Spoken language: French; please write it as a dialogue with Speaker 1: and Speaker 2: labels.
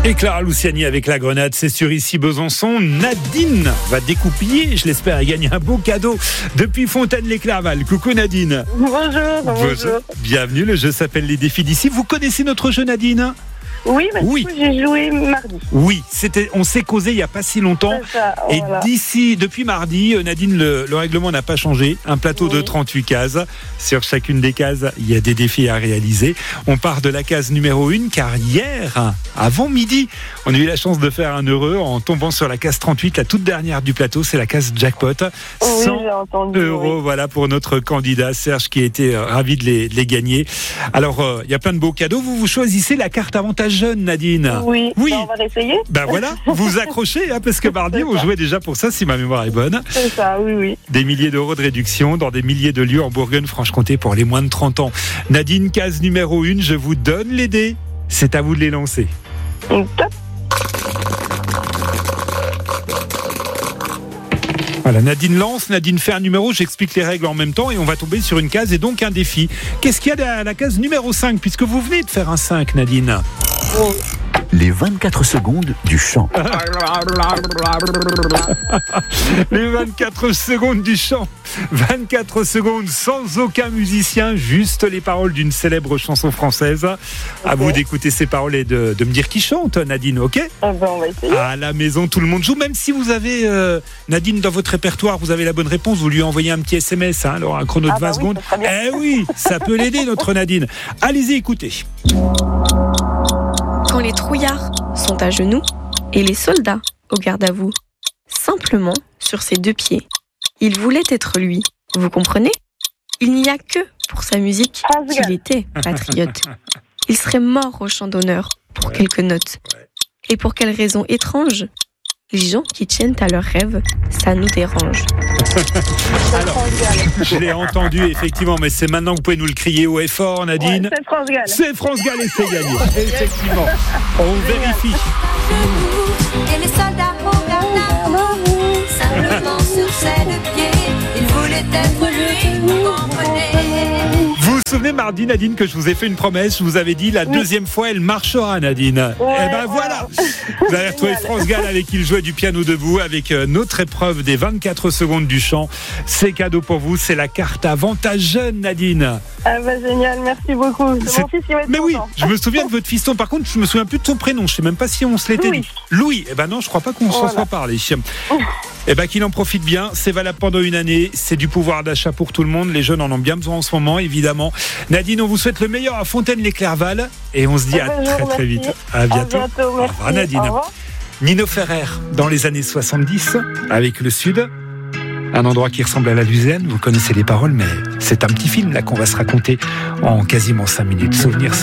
Speaker 1: Et Clara Luciani avec la grenade, c'est sur Ici Besançon. Nadine va découpiller, je l'espère, et gagner un beau cadeau depuis Fontaine-les-Clerval. Coucou Nadine.
Speaker 2: Bonjour.
Speaker 1: Bienvenue, le jeu s'appelle Les Défis d'Ici. Vous connaissez notre jeu, Nadine ?
Speaker 2: Oui, mais du coup, j'ai joué mardi.
Speaker 1: Oui, on s'est causé il n'y a pas si longtemps.
Speaker 2: C'est ça, voilà.
Speaker 1: Et depuis mardi, Nadine, le règlement n'a pas changé. Un plateau de 38 cases. Sur chacune des cases, il y a des défis à réaliser. On part de la case numéro 1, car hier, avant midi, on a eu la chance de faire un heureux en tombant sur la case 38, la toute dernière du plateau, c'est la case jackpot. 100 euros, voilà, pour notre candidat Serge, qui a été ravi de les gagner. Alors, il y a plein de beaux cadeaux. Vous choisissez la carte avantage jeune, Nadine.
Speaker 2: Oui. Ben, on va essayer.
Speaker 1: Ben voilà, vous accrochez, parce que mardi, on jouait déjà pour ça, si ma mémoire est bonne.
Speaker 2: C'est ça, oui. Des
Speaker 1: milliers d'euros de réduction dans des milliers de lieux en Bourgogne-Franche-Comté pour les moins de 30 ans. Nadine, case numéro 1, je vous donne les dés. C'est à vous de les lancer.
Speaker 2: Top.
Speaker 1: Voilà, Nadine lance, Nadine fait un numéro, j'explique les règles en même temps et on va tomber sur une case et donc un défi. Qu'est-ce qu'il y a à la case numéro 5, puisque vous venez de faire un 5, Nadine ?
Speaker 3: Les 24 secondes du chant.
Speaker 1: Les 24 secondes du chant. 24 secondes sans aucun musicien, juste les paroles d'une célèbre chanson française. À vous d'écouter ces paroles et de me dire qui chante, Nadine, ok ?
Speaker 2: On va essayer.
Speaker 1: À la maison, tout le monde joue. Même si vous avez, Nadine, dans votre répertoire, vous avez la bonne réponse, vous lui envoyez un petit SMS, alors un chrono de 20 secondes. Eh oui, ça peut l'aider, notre Nadine. Allez-y, écoutez.
Speaker 4: Quand les trouillards sont à genoux et les soldats au garde à vous, simplement sur ses deux pieds, il voulait être lui. Vous comprenez ? Il n'y a que pour sa musique qu'il était patriote. Il serait mort au champ d'honneur pour quelques notes. Et pour quelle raison étrange ? Les gens qui tiennent à leurs rêves, ça nous dérange.
Speaker 1: Alors, je l'ai entendu effectivement, mais c'est maintenant que vous pouvez nous le crier haut et fort, Nadine.
Speaker 2: C'est France Gall.
Speaker 1: C'est France Gall et c'est gagné. Effectivement, on vérifie.
Speaker 5: Et les soldats au garde à vous, simplement sur ses deux pieds, il voulait être lui, vous comprenez.
Speaker 1: Vous vous souvenez mardi, Nadine, que je vous ai fait une promesse, je vous avais dit la deuxième fois elle marchera, Nadine. Et ben voilà, vous avez retrouvé France Gall avec qui il jouait du piano debout, avec notre épreuve des 24 secondes du chant. C'est cadeau pour vous, c'est la carte avantage jeune, Nadine.
Speaker 2: Ah bah génial, merci beaucoup. C'est mon fils qui va être content.
Speaker 1: Oui, je me souviens de votre fiston. Par contre, je me souviens plus de son prénom. Je sais même pas si on se l'était dit. Louis. Eh ben non, je crois pas qu'on s'en soit parlé. Eh ben qu'il en profite bien. C'est valable pendant une année. C'est du pouvoir d'achat pour tout le monde. Les jeunes en ont bien besoin en ce moment, évidemment. Nadine, on vous souhaite le meilleur à Fontaine-les-Clerval et on se dit à très vite. À bientôt.
Speaker 2: Merci.
Speaker 1: Au revoir, Nadine. Au revoir. Nino Ferrer dans les années 70 avec le Sud. Un endroit qui ressemble à la Luzerne, vous connaissez les paroles, mais c'est un petit film là qu'on va se raconter en quasiment 5 minutes. Souvenirs.